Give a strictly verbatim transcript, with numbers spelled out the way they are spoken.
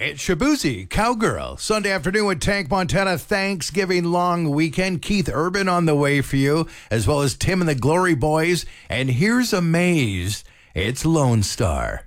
It's Shabuzi, Cowgirl, Sunday afternoon with Tank Montana, Thanksgiving long weekend. Keith Urban on the way for you, as well as Tim and the Glory Boys. And here's Amazed. It's Lone Star.